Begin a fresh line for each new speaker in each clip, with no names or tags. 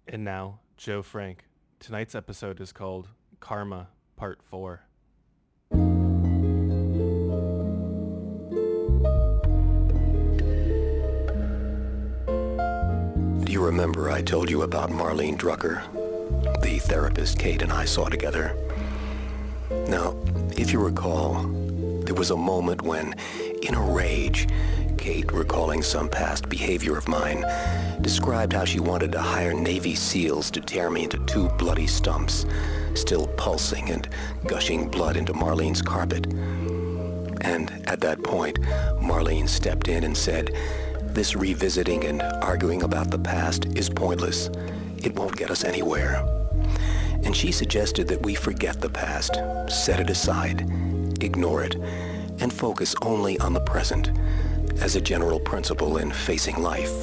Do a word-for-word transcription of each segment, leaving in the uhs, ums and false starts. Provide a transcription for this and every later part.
And now, Joe Frank. Tonight's episode is called Karma, Part four.
Do you remember I told you about Marlene Drucker, the therapist Kate and I saw together? Now, if you recall, there was a moment when, in a rage, Kate, recalling some past behavior of mine, described how she wanted to hire Navy SEALs to tear me into two bloody stumps, still pulsing and gushing blood into Marlene's carpet. And at that point, Marlene stepped in and said, "This revisiting and arguing about the past is pointless. It won't get us anywhere." And she suggested that we forget the past, set it aside, ignore it, and focus only on the present as a general principle in facing life.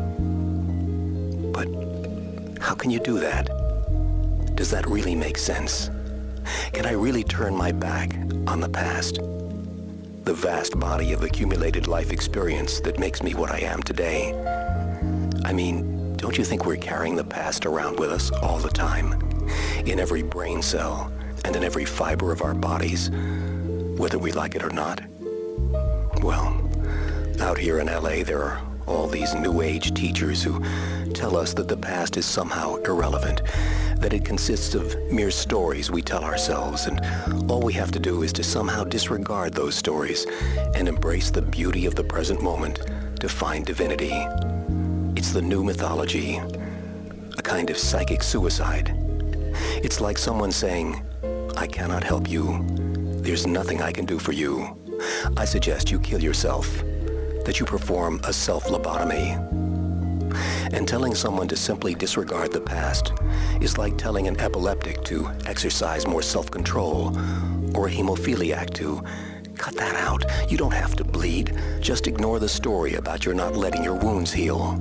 But how can you do that? Does that really make sense? Can I really turn my back on the past? The vast body of accumulated life experience that makes me what I am today. I mean, don't you think we're carrying the past around with us all the time? In every brain cell and in every fiber of our bodies, whether we like it or not? Well, out here in L A, there are all these New Age teachers who tell us that the past is somehow irrelevant, that it consists of mere stories we tell ourselves, and all we have to do is to somehow disregard those stories and embrace the beauty of the present moment to find divinity. It's the new mythology, a kind of psychic suicide. It's like someone saying, "I cannot help you. There's nothing I can do for you. I suggest you kill yourself," that you perform a self-lobotomy. And telling someone to simply disregard the past is like telling an epileptic to exercise more self-control, or a hemophiliac to cut that out. You don't have to bleed. Just ignore the story about your not letting your wounds heal.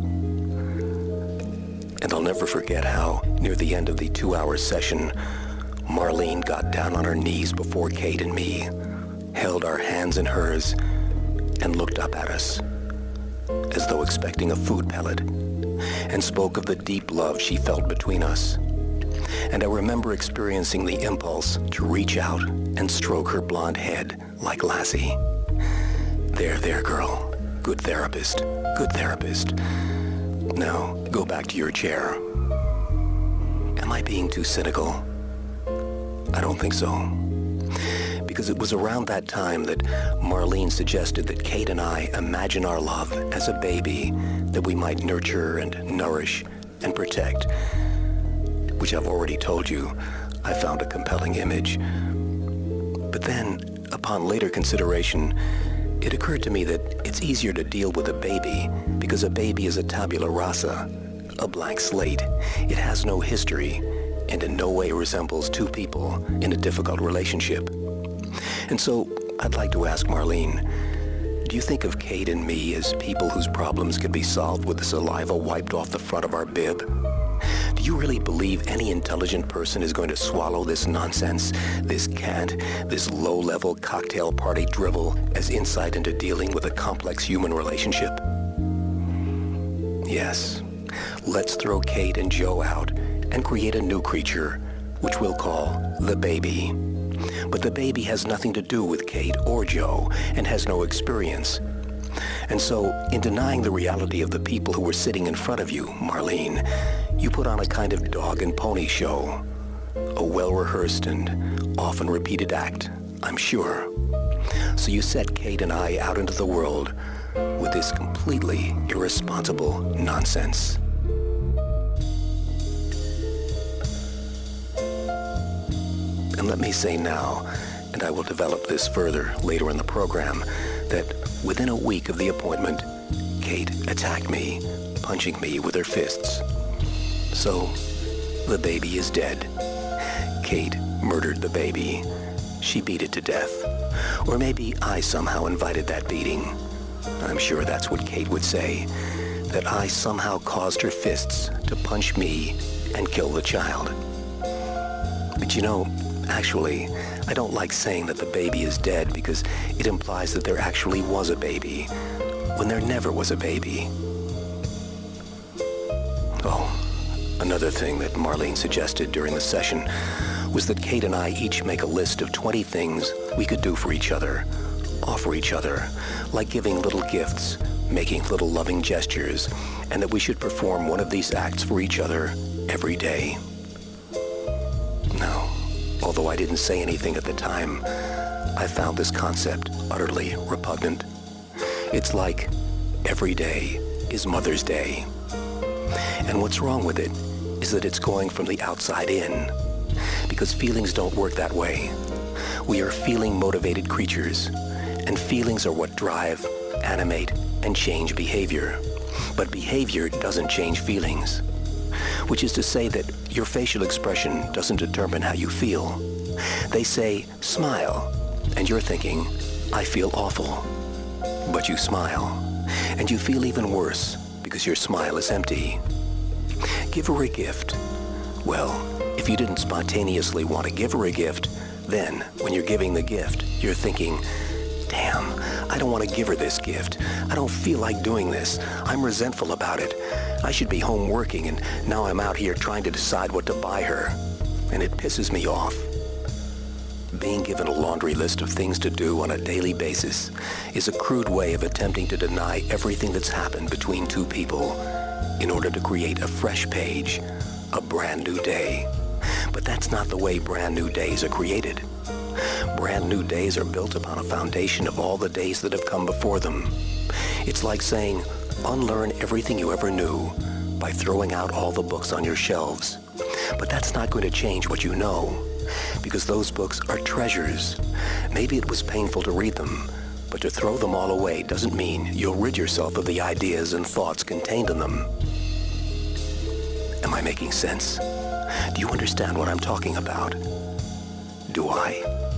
And I'll never forget how, near the end of the two-hour session, Marlene got down on her knees before Kate and me, held our hands in hers, and looked up at us, as though expecting a food pellet, and spoke of the deep love she felt between us. And I remember experiencing the impulse to reach out and stroke her blonde head like Lassie. "There, there, girl. Good therapist. Good therapist. Now, go back to your chair." Am I being too cynical? I don't think so. Because it was around that time that Marlene suggested that Kate and I imagine our love as a baby that we might nurture and nourish and protect, which I've already told you I found a compelling image. But then, upon later consideration, it occurred to me that it's easier to deal with a baby because a baby is a tabula rasa, a blank slate. It has no history and in no way resembles two people in a difficult relationship. And so, I'd like to ask Marlene, do you think of Kate and me as people whose problems could be solved with the saliva wiped off the front of our bib? Do you really believe any intelligent person is going to swallow this nonsense, this cant, this low-level cocktail party drivel as insight into dealing with a complex human relationship? Yes, let's throw Kate and Joe out and create a new creature, which we'll call the baby. But the baby has nothing to do with Kate or Joe and has no experience. And so, in denying the reality of the people who were sitting in front of you, Marlene, you put on a kind of dog and pony show. A well-rehearsed and often repeated act, I'm sure. So you set Kate and I out into the world with this completely irresponsible nonsense. And let me say now, and I will develop this further later in the program, that within a week of the appointment, Kate attacked me, punching me with her fists. So, the baby is dead. Kate murdered the baby. She beat it to death. Or maybe I somehow invited that beating. I'm sure that's what Kate would say, that I somehow caused her fists to punch me and kill the child. But you know, actually, I don't like saying that the baby is dead because it implies that there actually was a baby, when there never was a baby. Oh, Another thing that Marlene suggested during the session was that Kate and I each make a list of twenty things we could do for each other, offer each other, like giving little gifts, making little loving gestures, and that we should perform one of these acts for each other every day. No, although I didn't say anything at the time, I found this concept utterly repugnant. It's like every day is Mother's Day. And what's wrong with it is that it's going from the outside in, because feelings don't work that way. We are feeling-motivated creatures, and feelings are what drive, animate, and change behavior. But behavior doesn't change feelings, which is to say that your facial expression doesn't determine how you feel. They say, smile, and you're thinking, I feel awful. But you smile, and you feel even worse because your smile is empty. Give her a gift. Well, if you didn't spontaneously want to give her a gift, then when you're giving the gift, you're thinking, damn, I don't want to give her this gift. I don't feel like doing this. I'm resentful about it. I should be home working, and now I'm out here trying to decide what to buy her. And it pisses me off. Being given a laundry list of things to do on a daily basis is a crude way of attempting to deny everything that's happened between two people in order to create a fresh page, a brand new day. But that's not the way brand new days are created. Brand new days are built upon a foundation of all the days that have come before them. It's like saying, unlearn everything you ever knew by throwing out all the books on your shelves. But that's not going to change what you know, because those books are treasures. Maybe it was painful to read them, but to throw them all away doesn't mean you'll rid yourself of the ideas and thoughts contained in them. Am I making sense? Do you understand what I'm talking about? Do I?